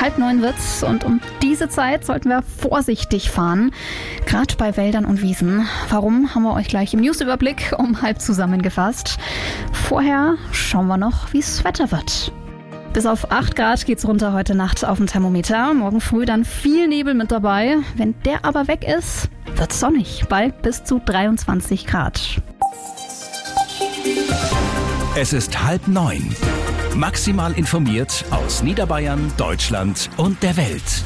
8:30 wird's und um diese Zeit sollten wir vorsichtig fahren, gerade bei Wäldern und Wiesen. Warum, haben wir euch gleich im Newsüberblick um 9:30 zusammengefasst. Vorher schauen wir noch, wie es Wetter wird. Bis auf 8 Grad geht's runter heute Nacht auf dem Thermometer. Morgen früh dann viel Nebel mit dabei. Wenn der aber weg ist, wird's sonnig bei bis zu 23 Grad. Es ist 8:30. Maximal informiert aus Niederbayern, Deutschland und der Welt.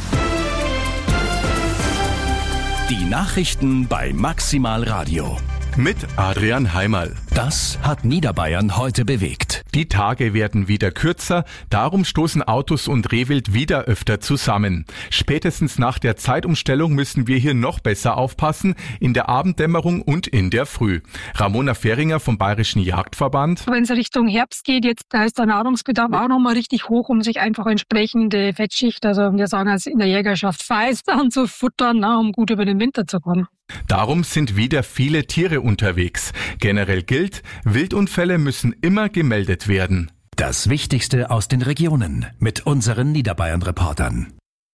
Die Nachrichten bei Maximal Radio. Mit Adrian Heimerl. Das hat Niederbayern heute bewegt. Die Tage werden wieder kürzer, darum stoßen Autos und Rehwild wieder öfter zusammen. Spätestens nach der Zeitumstellung müssen wir hier noch besser aufpassen, in der Abenddämmerung und in der Früh. Ramona Fehringer vom Bayerischen Jagdverband. Wenn es Richtung Herbst geht, jetzt da ist der Nahrungsbedarf auch nochmal richtig hoch, um sich einfach entsprechende Fettschicht, also wir sagen es in der Jägerschaft Feist, anzufuttern, um gut über den Winter zu kommen. Darum sind wieder viele Tiere unterwegs. Generell gilt, Wildunfälle müssen immer gemeldet werden. Das Wichtigste aus den Regionen mit unseren Niederbayern-Reportern.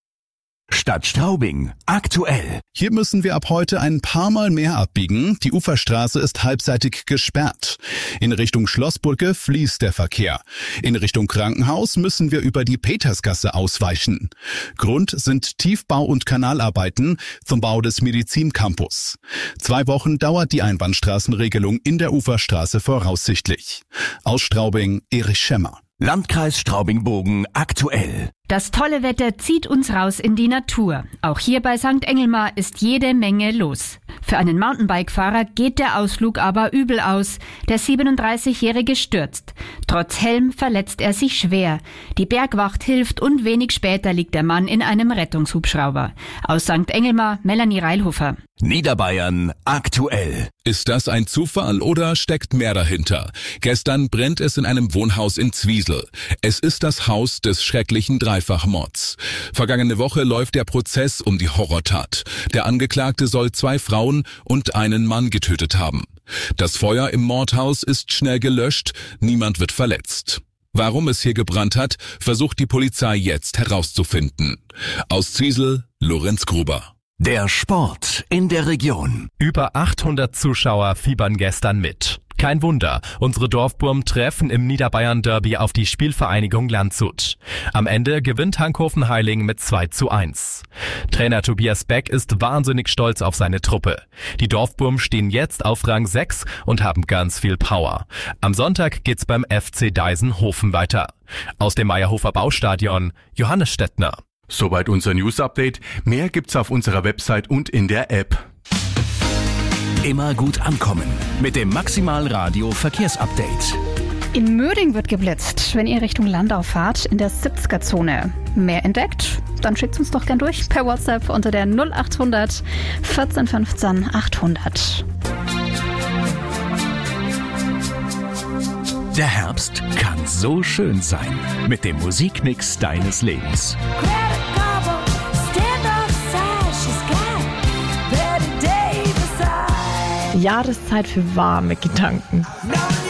Stadt Straubing, aktuell. Hier müssen wir ab heute ein paar Mal mehr abbiegen. Die Uferstraße ist halbseitig gesperrt. In Richtung Schlossbrücke fließt der Verkehr. In Richtung Krankenhaus müssen wir über die Petersgasse ausweichen. Grund sind Tiefbau- und Kanalarbeiten zum Bau des Medizincampus. 2 Wochen dauert die Einbahnstraßenregelung in der Uferstraße voraussichtlich. Aus Straubing, Erich Schemmer. Landkreis Straubing-Bogen, aktuell. Das tolle Wetter zieht uns raus in die Natur. Auch hier bei St. Engelmar ist jede Menge los. Für einen Mountainbike-Fahrer geht der Ausflug aber übel aus. Der 37-Jährige stürzt. Trotz Helm verletzt er sich schwer. Die Bergwacht hilft und wenig später liegt der Mann in einem Rettungshubschrauber. Aus St. Engelmar, Melanie Reilhofer. Niederbayern, aktuell. Ist das ein Zufall oder steckt mehr dahinter? Gestern brennt es in einem Wohnhaus in Zwiesel. Es ist das Haus des schrecklichen Dreifachmords. Vergangene Woche läuft der Prozess um die Horrortat. Der Angeklagte soll 2 Frauen und einen Mann getötet haben. Das Feuer im Mordhaus ist schnell gelöscht, niemand wird verletzt. Warum es hier gebrannt hat, versucht die Polizei jetzt herauszufinden. Aus Zwiesel, Lorenz Gruber. Der Sport in der Region. Über 800 Zuschauer fiebern gestern mit. Kein Wunder, unsere Dorfburm treffen im Niederbayern-Derby auf die Spielvereinigung Landshut. Am Ende gewinnt Hankhofen-Heiling mit 2:1. Trainer Tobias Beck ist wahnsinnig stolz auf seine Truppe. Die Dorfburm stehen jetzt auf Rang 6 und haben ganz viel Power. Am Sonntag geht's beim FC Deisenhofen weiter. Aus dem Meierhofer Baustadion, Johannes Stettner. Soweit unser News-Update. Mehr gibt's auf unserer Website und in der App. Immer gut ankommen mit dem Maximal Radio Verkehrsupdate. In Möding wird geblitzt, wenn ihr Richtung Landau fahrt, in der 70er-Zone. Mehr entdeckt? Dann schickt's uns doch gern durch per WhatsApp unter der 0800 14 15 800. Der Herbst kann so schön sein mit dem Musikmix deines Lebens. Jahreszeit für warme Gedanken.